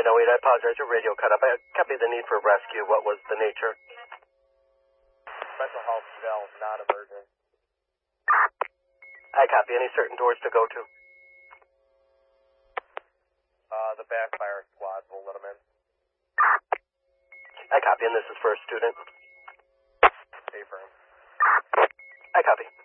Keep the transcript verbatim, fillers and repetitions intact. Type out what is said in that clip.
nine oh eight, I apologize, your radio cut up. I copy the need for rescue. What was the nature? Mental health cell, non-emergent. I copy. Any certain doors to go to? Uh, the backfire squad will let them in. I copy, and this is for a student. Pay for him. I copy.